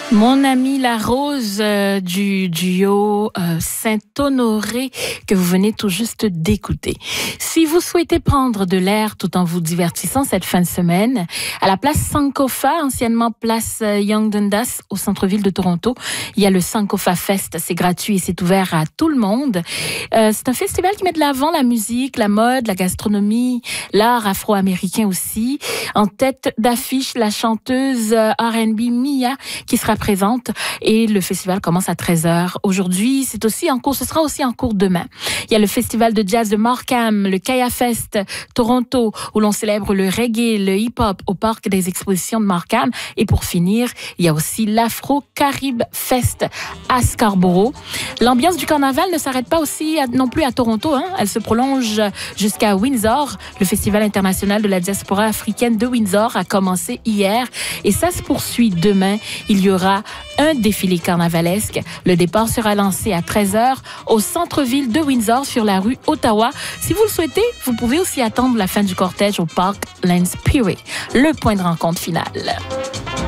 Mon ami La Rose du duo Saint-Honoré que vous venez tout juste d'écouter. Si vous souhaitez prendre de l'air tout en vous divertissant cette fin de semaine, à la place Sankofa, anciennement place Yonge Dundas au centre-ville de Toronto, il y a le Sankofa Fest. C'est gratuit et c'est ouvert à tout le monde. C'est un festival qui met de l'avant la musique, la mode, la gastronomie, l'art afro-américain aussi. En tête d'affiche, la chanteuse R&B Mia qui sera présente et le festival commence à 13h. Aujourd'hui, c'est aussi en cours, ce sera aussi en cours demain. Il y a le festival de jazz de Markham, le Kaya Fest Toronto, où l'on célèbre le reggae, le hip-hop au parc des expositions de Markham. Et pour finir, il y a aussi l'Afro-Carib Fest à Scarborough. L'ambiance du carnaval ne s'arrête pas aussi non plus à Toronto, hein. Elle se prolonge jusqu'à Windsor. Le Festival international de la diaspora africaine de Windsor a commencé hier et ça se poursuit demain. Il y aura un défilé carnavalesque. Le départ sera lancé à 13h au centre-ville de Windsor sur la rue Ottawa. Si vous le souhaitez, vous pouvez aussi attendre la fin du cortège au parc Landspury, le point de rencontre final.